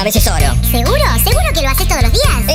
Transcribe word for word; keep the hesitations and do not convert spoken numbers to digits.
a veces oro. ¿Seguro? ¿Seguro que lo haces todos los días?